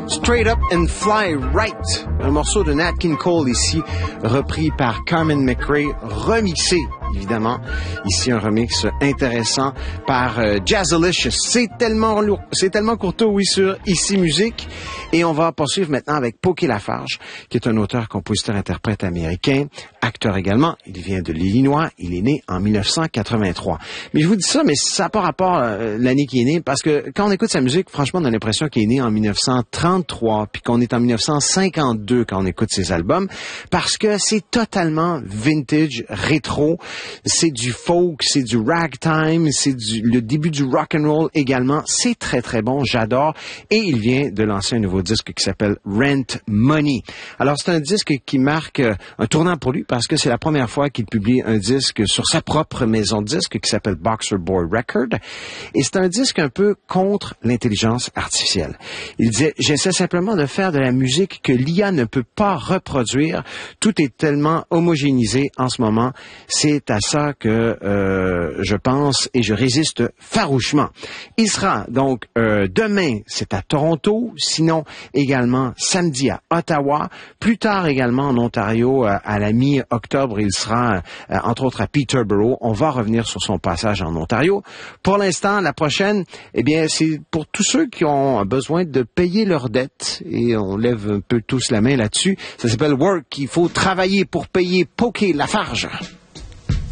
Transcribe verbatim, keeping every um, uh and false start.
Straight Up and Fly Right, un morceau de Nat King Cole ici, repris par Carmen McRae, remixé évidemment. Ici, un remix intéressant par euh, Jazzalicious. C'est tellement lourd, c'est tellement courtois, oui, sur Ici Musique. Et on va poursuivre maintenant avec Poké Lafarge, qui est un auteur, compositeur, interprète américain, acteur également. Il vient de l'Illinois. Il est né en dix-neuf cent quatre-vingt-trois. Mais je vous dis ça, mais ça n'a pas rapport à euh, l'année qu'il est né, parce que quand on écoute sa musique, franchement, on a l'impression qu'il est né en dix-neuf cent trente-trois, puis qu'on est en dix-neuf cent cinquante-deux quand on écoute ses albums, parce que c'est totalement vintage, rétro. C'est du folk, c'est du ragtime, c'est du, le début du rock and roll également. C'est très, très bon. J'adore. Et il vient de lancer un nouveau disque qui s'appelle Rent Money. Alors, c'est un disque qui marque un tournant pour lui parce que c'est la première fois qu'il publie un disque sur sa propre maison de disque qui s'appelle Boxer Boy Record. Et c'est un disque un peu contre l'intelligence artificielle. Il disait, j'essaie simplement de faire de la musique que l'I A ne peut pas reproduire. Tout est tellement homogénéisé en ce moment. C'est à ça que euh, je pense et je résiste farouchement. Il sera donc euh, demain, c'est à Toronto, sinon également samedi à Ottawa, plus tard également en Ontario à, à la mi-octobre, il sera euh, entre autres à Peterborough. On va revenir sur son passage en Ontario. Pour l'instant, la prochaine, eh bien, c'est pour tous ceux qui ont besoin de payer leurs dettes et on lève un peu tous la main là-dessus. Ça s'appelle Work. Il faut travailler pour payer. Poké Lafarge.